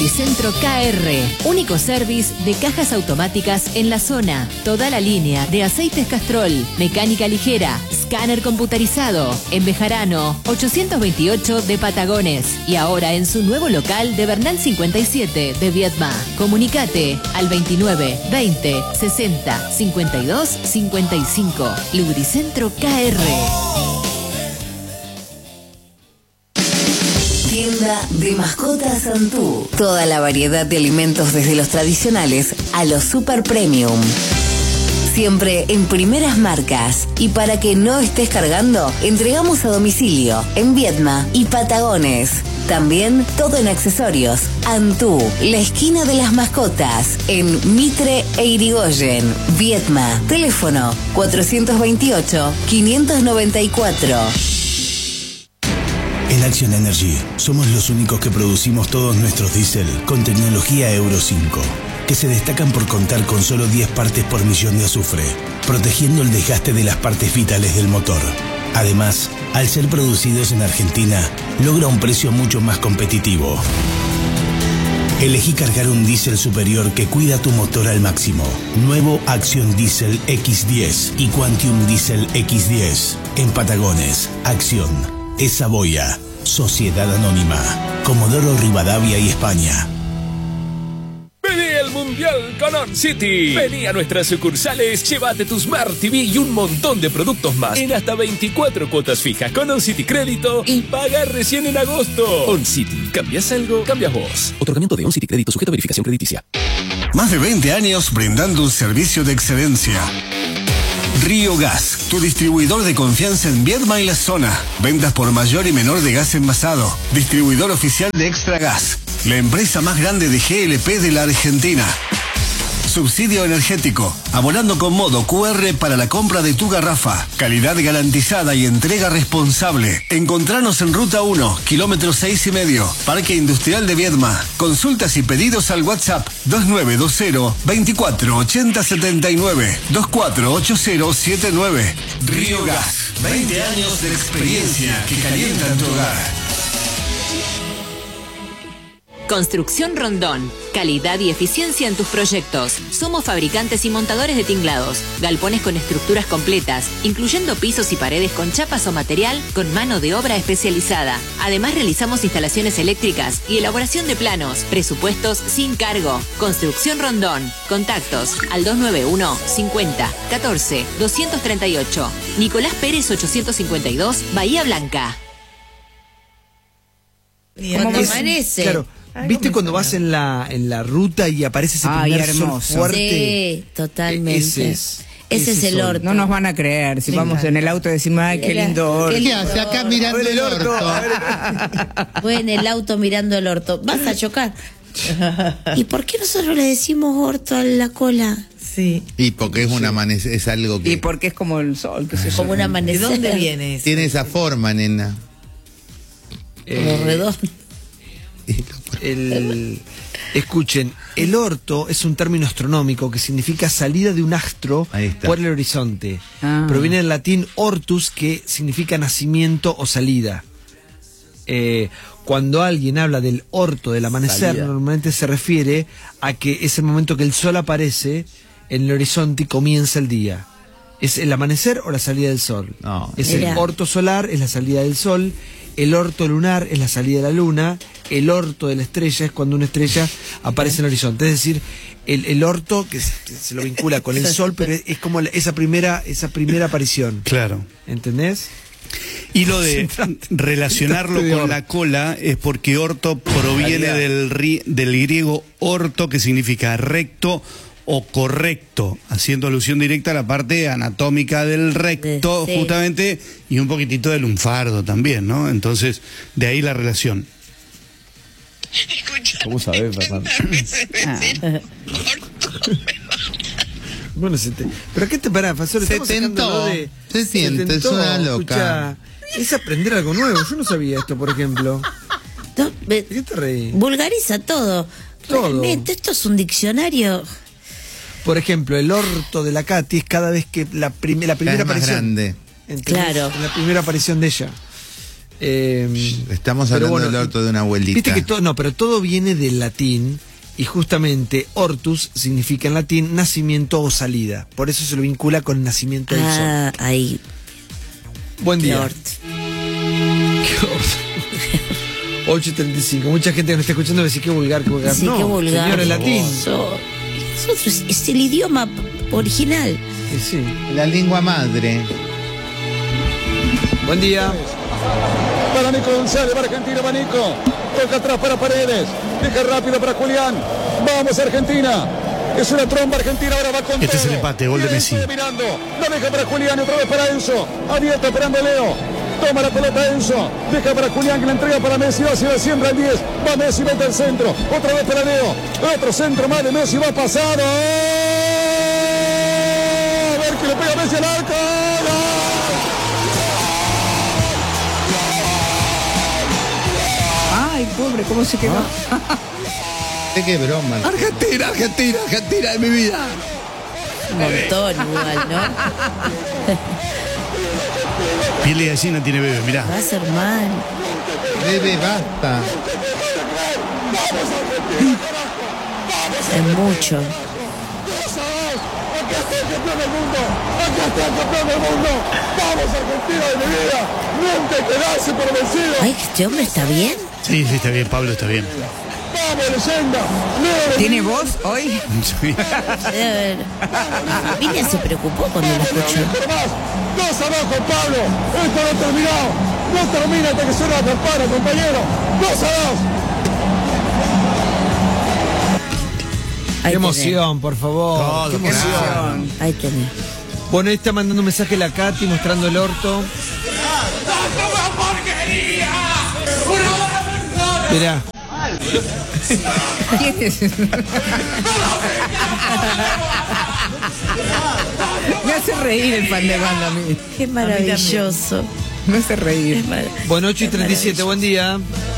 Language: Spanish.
Lubricentro KR, único service de cajas automáticas en la zona. Toda la línea de aceites Castrol, mecánica ligera, escáner computarizado. En Bejarano, 828 de Patagones. Y ahora en su nuevo local de Bernal 57 de Viedma. Comunicate al 29 20 60 52 55. Lubricentro KR. Tienda de mascotas Santú. Toda la variedad de alimentos desde los tradicionales a los super premium. Siempre en primeras marcas. Y para que no estés cargando, entregamos a domicilio en Viedma y Patagones. También todo en accesorios. Antú, la esquina de las mascotas, en Mitre e Irigoyen, Viedma. Teléfono 428-594. En Action Energy somos los únicos que producimos todos nuestros diésel con tecnología Euro 5, que se destacan por contar con solo 10 partes por millón de azufre, protegiendo el desgaste de las partes vitales del motor. Además, al ser producidos en Argentina, logra un precio mucho más competitivo. Elegí cargar un diésel superior que cuida tu motor al máximo. Nuevo Action Diesel X10 y Quantum Diesel X10. En Patagones, Acción. Es Saboya, Sociedad Anónima, Comodoro Rivadavia y España. Vení al Mundial con On City. Vení a nuestras sucursales, llévate tu Smart TV y un montón de productos más en hasta 24 cuotas fijas con On City Crédito y paga recién en agosto. On City, ¿cambias algo? Cambias vos. Otorgamiento de On City Crédito sujeto a verificación crediticia. Más de 20 años brindando un servicio de excelencia. Río Gas, tu distribuidor de confianza en Viedma y la zona. Ventas por mayor y menor de gas envasado. Distribuidor oficial de Extra Gas. La empresa más grande de GLP de la Argentina. Subsidio energético. Abonando con modo QR para la compra de tu garrafa. Calidad garantizada y entrega responsable. Encontranos en Ruta 1, kilómetro 6,5. Parque Industrial de Viedma. Consultas y pedidos al WhatsApp 2920-248079. 248079. Río Gas. 20 años de experiencia que calientan tu hogar. Construcción Rondón. Calidad y eficiencia en tus proyectos. Somos fabricantes y montadores de tinglados, galpones con estructuras completas, incluyendo pisos y paredes con chapas o material con mano de obra especializada. Además realizamos instalaciones eléctricas y elaboración de planos. Presupuestos sin cargo. Construcción Rondón. Contactos al 291 50 14 238. Nicolás Pérez 852, Bahía Blanca. ¿Cómo me parece? Claro. ¿Viste cuando vas en la ruta y aparece ese primer sol fuerte? Sí, totalmente. Ese es el orto. No nos van a creer. Si vamos en el auto y decimos, ay, qué lindo orto. ¿Qué hace acá mirando el orto? Voy en el auto mirando el orto. Vas a chocar. ¿Y por qué nosotros le decimos orto a la cola? Sí. Y porque es un amanecer, es algo que... Y porque es como el sol, que se como un amanecer. ¿De dónde viene eso? Tiene esa forma, nena. Como redondo. Escuchen, el orto es un término astronómico que significa salida de un astro por el horizonte. Proviene del latín ortus, que significa nacimiento o salida. Cuando alguien habla del orto, del amanecer, normalmente se refiere a que es el momento que el sol aparece en el horizonte y comienza el día. ¿Es el amanecer o la salida del sol? No. Es el orto solar, es la salida del sol. El orto lunar es la salida de la luna. El orto de la estrella es cuando una estrella aparece en el horizonte. Es decir, el orto, que se lo vincula con el sol, pero es como esa primera aparición. Claro. ¿Entendés? Y lo de relacionarlo con la cola es porque orto proviene del griego orto, que significa recto o correcto, haciendo alusión directa a la parte anatómica del recto, justamente, y un poquitito del lunfardo también, ¿no? Entonces, de ahí la relación. ¿Cómo sabés, Fernando? Bueno, pero ¿qué te pará, Fasol? Se tentó, se siente, es una loca. Escucha, es aprender algo nuevo. Yo no sabía esto, por ejemplo. No, ¿Qué te reí? Vulgariza todo. Realmente, esto es un diccionario. Por ejemplo, el orto de la Katy es cada vez que la primera aparición. Grande. Claro. La primera aparición de ella. Estamos hablando del orto de una abuelita. Viste que pero todo viene del latín. Y justamente hortus significa en latín nacimiento o salida. Por eso se lo vincula con nacimiento del sol. Ahí. Buen día. 8:35. Mucha gente que nos está escuchando va a decir qué vulgar, qué vulgar. Sí, no, qué vulgar. Señor, en latín. Es el idioma original. Sí. La lengua madre. Buen día. Para Nico González, para Argentina, para Nico. Toca atrás para Paredes. Deja rápido para Julián. Vamos, Argentina. Es una tromba Argentina, ahora va con Este es el empate, gol de Messi. Mirando. La deja para Julián y otra vez para Enzo. Abierto esperando a Leo. Toma la pelota Enzo. Deja para Julián que la entrega para Messi. Va siempre al 10. Va Messi, mete al centro. Otra vez para Leo. Otro centro más de Messi. Va pasado. A ver que le pega Messi al arco. Ay, pobre, ¿cómo se quedó? Qué broma. Argentina, de mi vida. Un montón igual, ¿no? Piel de gallina tiene Bebe, mirá. Va a ser mal. Bebe, basta. Es mucho. Acá está el campeón del mundo. Vamos, Argentina de mi vida. Nunca quedarse por vencido. Ay, ¿este hombre está bien? Sí, está bien, Pablo está bien. Vamos, leyenda. ¿Tiene voz hoy? Sí. Viña se preocupó cuando lo escuchó. Dos abajo, Pablo. Esto no ha terminado. No termina hasta que suena la campana, compañero. 2-2. Qué emoción, por favor. Qué emoción. Ahí tenés. Bueno, ahí está mandando un mensaje la Katy mostrando el orto. Mirá. ¿Quién es? Me hace reír el pan de banda a mí. Qué maravilloso. Me hace reír. Bueno, 8:37, buen día.